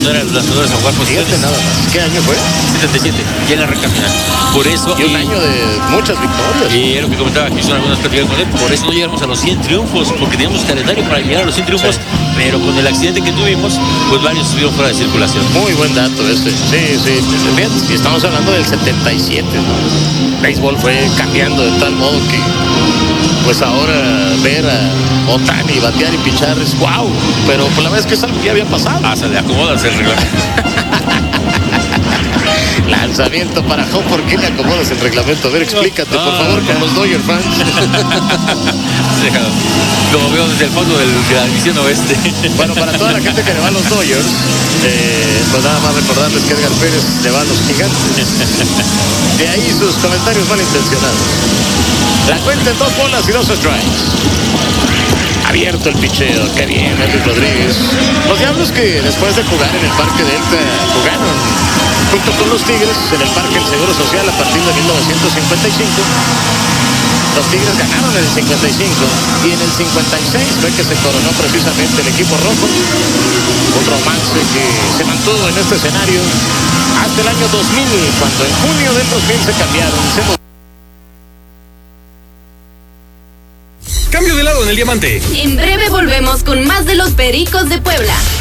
no eran los lanzadores a jugar posiciones. Fíjate nada más. ¿Qué año fue? 77, ya en la recta final. Por eso. Y un año de muchas victorias. Y es lo que comentaba aquí, son algunas pláticas con él. Por eso no llegamos a los 100 triunfos, porque teníamos calendario para llegar a los 100 triunfos. Sí. Pero con el accidente que tuvimos, pues varios estuvieron fuera de circulación. Muy buen dato este. Sí. Y estamos hablando del 77, ¿no? El béisbol fue cambiando de tal modo que, pues ahora ver a Ohtani batear y pichar es wow. Pero pues la verdad es que es algo que ya había pasado. Se le acomoda el reglamento. Lanzamiento para home. ¿Por qué le acomodas el reglamento? A ver, explícate, por favor, con los Dodgers fans. Como veo desde el fondo de la división oeste. Bueno, para toda la gente que le va a los Dodgers, pues nada más recordarles que Edgar Pérez le va a los Gigantes. De ahí sus comentarios malintencionados. La cuenta en 2 bolas y 2 strikes. Abierto el picheo, qué bien, Elvis Rodríguez. Los Diablos que después de jugar en el Parque Delta jugaron junto con los Tigres en el Parque del Seguro Social a partir de 1955. Los Tigres ganaron en el 55 y en el 56 fue que se coronó precisamente el equipo rojo. Un romance que se mantuvo en este escenario hasta el año 2000, cuando en junio del 2000 se cambiaron. Cambio de lado en el diamante. En breve volvemos con más de los Pericos de Puebla.